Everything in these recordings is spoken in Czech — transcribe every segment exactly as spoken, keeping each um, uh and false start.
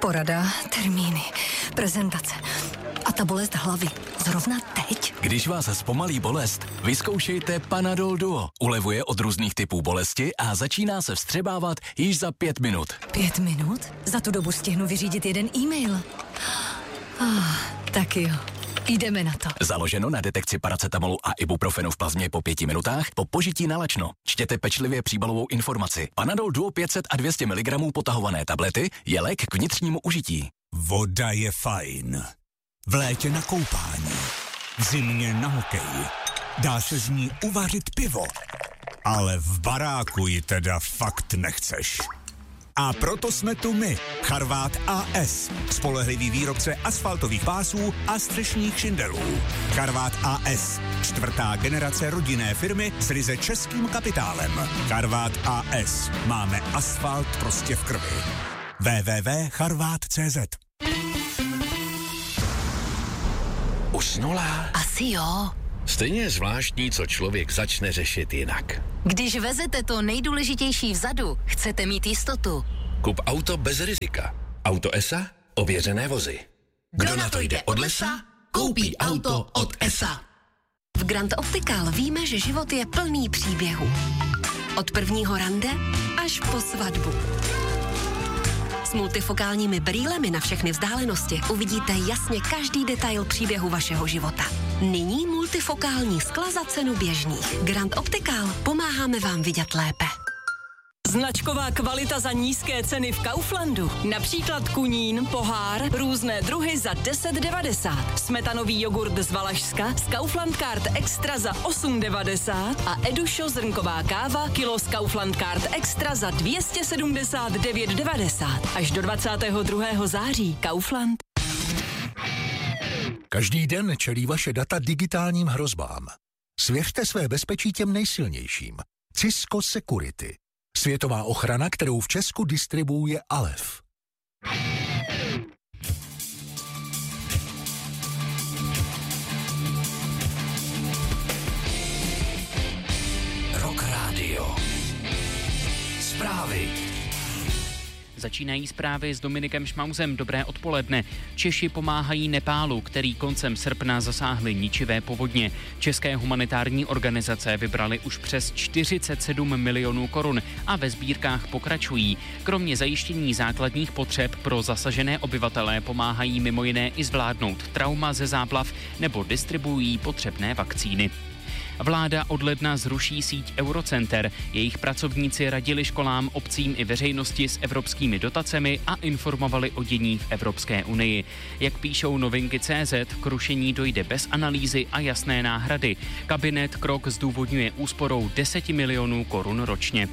Porada, termíny, prezentace a ta bolest hlavy. Zrovna teď? Když vás zpomalí bolest, vyzkoušejte Panadol Duo. Ulevuje od různých typů bolesti a začíná se vstřebávat již za pět minut. Pět minut? Za tu dobu stihnu vyřídit jeden e-mail. Ah, tak jo. Jdeme na to. Založeno na detekci paracetamolu a ibuprofenu v plazmě po pěti minutách po požití nalačno. Čtěte pečlivě příbalovou informaci. Panadol Duo pět set a dvě stě miligramů potahované tablety je lék k vnitřnímu užití. Voda je fajn. V létě na koupání. V zimě na hokej. Dá se z ní uvařit pivo. Ale v baráku ji teda fakt nechceš. A proto jsme tu my, Charvát A S, spolehlivý výrobce asfaltových pásů a střešních šindelů. Charvát A S, čtvrtá generace rodinné firmy s ryze českým kapitálem. Charvát A S, máme asfalt prostě v krvi. w w w tečka charvát tečka c z. Usnula? Asi jo. Stejně je zvláštní, co člověk začne řešit jinak. Když vezete to nejdůležitější vzadu, chcete mít jistotu. Kup auto bez rizika. Auto E S A? Ověřené vozy. Kdo na to jde od lesa, koupí auto od E S A. V Grand Optical víme, že život je plný příběhů. Od prvního rande až po svatbu. S multifokálními brýlemi na všechny vzdálenosti uvidíte jasně každý detail příběhu vašeho života. Nyní multifokální skla za cenu běžných. Grand Optical, pomáháme vám vidět lépe. Značková kvalita za nízké ceny v Kauflandu. Například kunín, pohár, různé druhy za deset devadesát. Smetanový jogurt z Valašska z Kaufland Card Extra za osm devadesát a Edušo zrnková káva kilo z Kaufland Card Extra za dvě stě sedmdesát devět devadesát. Až do dvacátého druhého září. Kaufland. Každý den čelí vaše data digitálním hrozbám. Svěřte své bezpečí těm nejsilnějším. Cisco Security. Světová ochrana, kterou v Česku distribuuje Alef. Rock Radio. Zprávy. Začínají zprávy s Dominikem Šmauzem. Dobré odpoledne. Češi pomáhají Nepálu, který koncem srpna zasáhly ničivé povodně. České humanitární organizace vybrali už přes čtyřicet sedm milionů korun a ve sbírkách pokračují. Kromě zajištění základních potřeb pro zasažené obyvatelé pomáhají mimo jiné i zvládnout trauma ze záplav nebo distribuují potřebné vakcíny. Vláda od ledna zruší síť Eurocenter. Jejich pracovníci radili školám, obcím i veřejnosti s evropskými dotacemi a informovali o dění v Evropské unii. Jak píšou novinky tečka cé zet, k rušení dojde bez analýzy a jasné náhrady. Kabinet krok zdůvodňuje úsporou deset milionů korun ročně.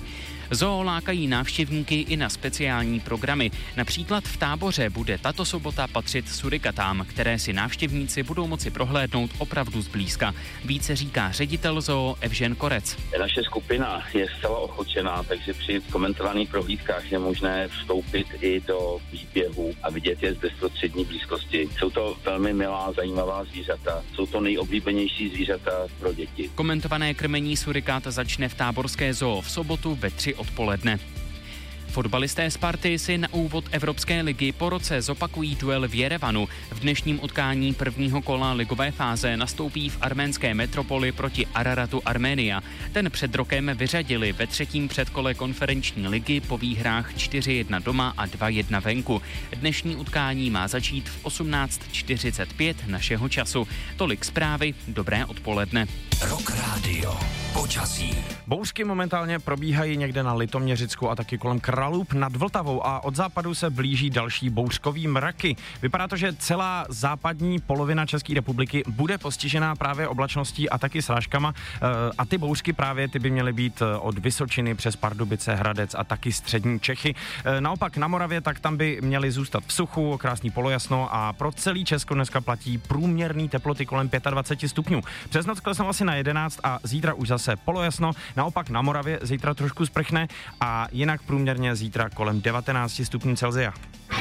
Zoo lákají návštěvníky i na speciální programy. Například v Táboře bude tato sobota patřit surikatám, které si návštěvníci budou moci prohlédnout opravdu zblízka. Více říká ředitel zoo Evžen Korec. Naše skupina je zcela ochočená, takže při komentovaných prohlídkách je možné vstoupit i do výběhu a vidět je z bezprostřední blízkosti. Jsou to velmi milá, zajímavá zvířata. Jsou to nejoblíbenější zvířata pro děti. Komentované krmení surikat začne v Táborské zoo v sobotu ve tři odpoledne. Fotbalisté Sparty si na úvod Evropské ligy po roce zopakují duel v Jerevanu. V dnešním utkání prvního kola ligové fáze nastoupí v arménské metropoli proti Araratu Arménia. Ten před rokem vyřadili ve třetím předkole konferenční ligy po výhrách čtyři jedna doma a dva jedna venku. Dnešní utkání má začít v osmnáct čtyřicet pět našeho času. Tolik zprávy, dobré odpoledne. Rock Radio. Počasí. Bouřky momentálně probíhají někde na Litoměřicku a taky kolem Kralůb nad Vltavou a od západu se blíží další bouřkový mraky. Vypadá to, že celá západní polovina České republiky bude postižená právě oblačností a taky srážkama a ty bouřky právě ty by měly být od Vysočiny přes Pardubice, Hradec a taky střední Čechy. Naopak na Moravě, tak tam by měly zůstat v suchu, krásný polojasno a pro celý Česko dneska platí průměrný teploty kolem dvacet pět stupňů. Přes noc klesnou asi na jedenáct a zítra už zase polojasno, naopak na Moravě zítra trošku sprchne a jinak průměrně zítra kolem devatenáct stupňů Celsia.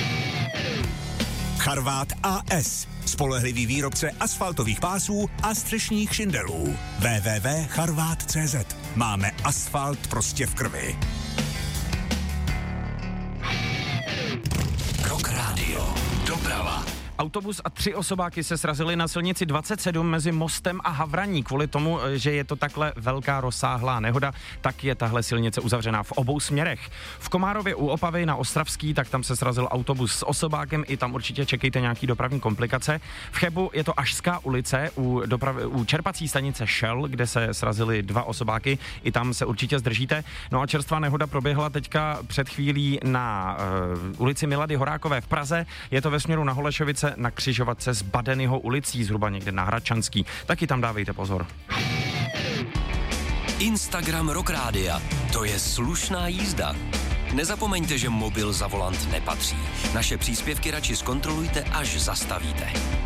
Charvát A S, spolehlivý výrobce asfaltových pásů a střešních šindelů. w w w tečka charvát tečka c z. Máme asfalt prostě v krvi. Rock Autobus a tři osobáky se srazily na silnici dvacet sedm mezi Mostem a Havraní. Kvůli tomu, že je to takhle velká rozsáhlá nehoda, tak je tahle silnice uzavřená v obou směrech. V Komárově u Opavy na Ostravský, tak tam se srazil autobus s osobákem, i tam určitě čekejte nějaký dopravní komplikace. V Chebu je to Ažská ulice u, doprav, u čerpací stanice Shell, kde se srazily dva osobáky, i tam se určitě zdržíte. No a čerstvá nehoda proběhla teďka před chvílí na uh, ulici Milady Horákové v Praze. Je to ve směru na Holešovice na křižovatce s Badenyho ulicí, zhruba někde na Hradčanský. Taky tam dávejte pozor. Instagram Rock Rádia. To je slušná jízda. Nezapomeňte, že mobil za volant nepatří. Naše příspěvky radši zkontrolujte, až zastavíte.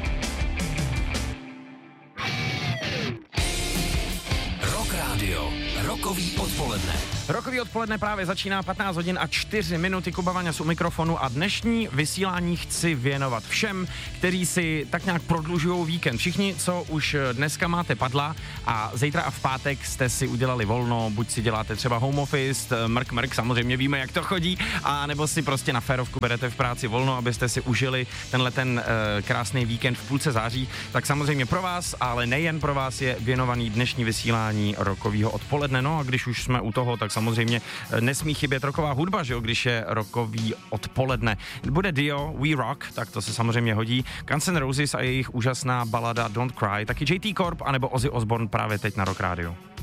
Rock Rádio. Rokový odpoledne. Rokový odpoledne právě začíná, patnáct hodin a čtyři minuty. Kuba Vaňa z u mikrofonu a dnešní vysílání chci věnovat všem, kteří si tak nějak prodlužují víkend. Všichni, co už dneska máte padla a zítra a v pátek jste si udělali volno, buď si děláte třeba home office, mrk mrk, samozřejmě víme, jak to chodí, a nebo si prostě na férovku berete v práci volno, abyste si užili tenhle ten uh, krásný víkend v půlce září. Tak samozřejmě pro vás, ale nejen pro vás je věnovaný dnešní vysílání rokového odpoledne. No a když už jsme u toho, tak samozřejmě nesmí chybět rocková hudba, že jo, když je rockový odpoledne. Bude Dio, We Rock, tak to se samozřejmě hodí. Guns N' Roses a jejich úžasná balada Don't Cry, taky J T Corp anebo Ozzy Osbourne právě teď na Rock Radio.